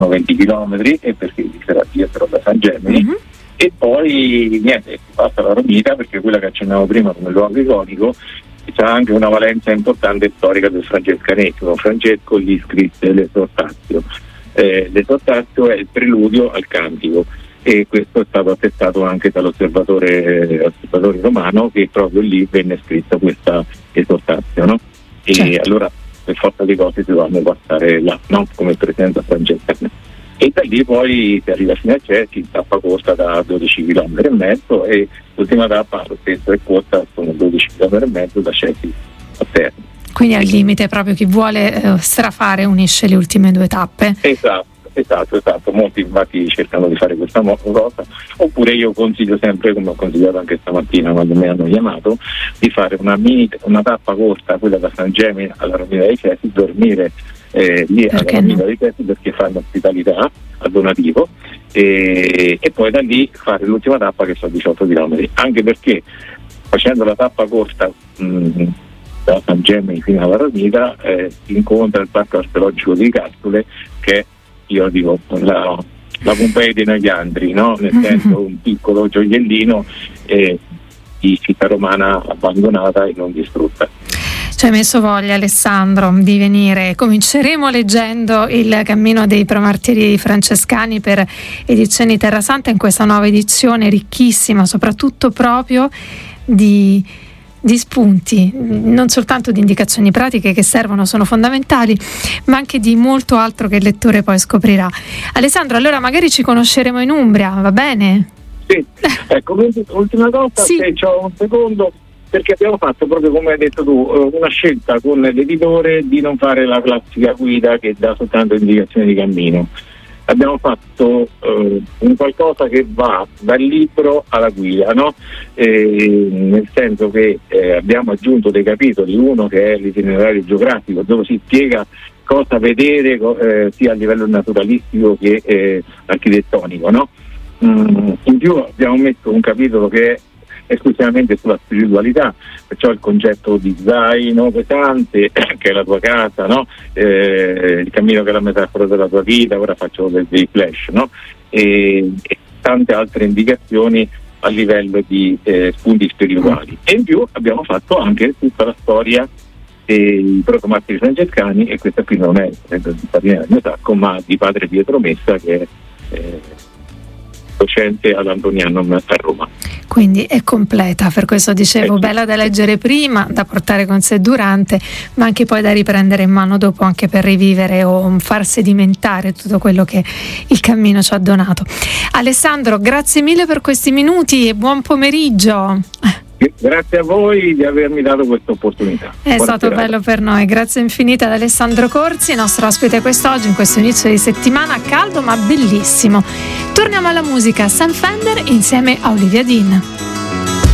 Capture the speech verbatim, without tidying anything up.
venti chilometri, e perché sarà dietro da San Gemini. Mm-hmm. E poi niente, si passa la Romita, perché quella che accennavo prima come luogo iconico ha anche una valenza importante storica del francescanesimo. Francesco gli scrisse l'Esortatio. Eh, L'Esortatio è il preludio al Cantico, e questo è stato attestato anche dall'osservatore eh, osservatore romano, che proprio lì venne scritta questa Esortatio, no? E certo. Allora per forza di cose si dovevano passare là, no? Come presenza francesca. E da lì poi si arriva fino a Cesi, tappa corta da dodici chilometri e mezzo, e l'ultima tappa lo stesso è corta, sono dodici chilometri e mezzo da Cesi a Terni. Quindi al limite proprio chi vuole eh, strafare unisce le ultime due tappe. Esatto, esatto, esatto. Molti infatti cercano di fare questa cosa, oppure io consiglio sempre, come ho consigliato anche stamattina quando mi hanno chiamato, di fare una mini, una tappa corta, quella da San Gemini alla Romita dei Cesi, dormire Eh, lì alla Romita dei Cesi, perché fanno ospitalità a donativo, e, e poi da lì fare l'ultima tappa, che sono diciotto chilometri, anche perché facendo la tappa corta mh, da San Gemini fino alla Romita eh, si incontra il parco archeologico di Castule, che io dico la, la Pompei dei Noiandri, no? Nel senso un piccolo gioiellino eh, di città romana abbandonata e non distrutta. Ci hai messo voglia, Alessandro, di venire. Cominceremo leggendo il Cammino dei Premartiri francescani per Edizioni Terra Santa, in questa nuova edizione ricchissima, soprattutto proprio di, di spunti, non soltanto di indicazioni pratiche che servono, sono fondamentali, ma anche di molto altro che il lettore poi scoprirà. Alessandro, allora magari ci conosceremo in Umbria, va bene? Sì, ecco, ultima cosa, sì. Se c'ho un secondo, perché abbiamo fatto, proprio come hai detto tu, una scelta con l'editore di non fare la classica guida che dà soltanto indicazioni di cammino. Abbiamo fatto eh, un qualcosa che va dal libro alla guida, no? Eh, nel senso che eh, abbiamo aggiunto dei capitoli, uno che è l'itinerario geografico, dove si spiega cosa vedere eh, sia a livello naturalistico che eh, architettonico, no? Mm, in più abbiamo messo un capitolo che è esclusivamente sulla spiritualità, perciò il concetto di zaino pesante, che è la tua casa, no? Eh, il cammino che è la metafora della tua vita, ora faccio dei, dei flash, no? E, e tante altre indicazioni a livello di eh, spunti spirituali. E in più abbiamo fatto anche tutta la storia dei protomartiri francescani, e questa qui non è di Padre del mio sacco, ma di padre Pietro Messa, che è eh, docente all'Antonianum a Roma. Quindi è completa, per questo dicevo, bella da leggere prima, da portare con sé durante, ma anche poi da riprendere in mano dopo, anche per rivivere o far sedimentare tutto quello che il cammino ci ha donato. Alessandro, grazie mille per questi minuti e buon pomeriggio. Grazie a voi di avermi dato questa opportunità. È Buona stato serata. Bello per noi, grazie infinite ad Alessandro Corsi, nostro ospite quest'oggi in questo inizio di settimana caldo ma bellissimo. Torniamo alla musica, Sam Fender insieme a Olivia Dean.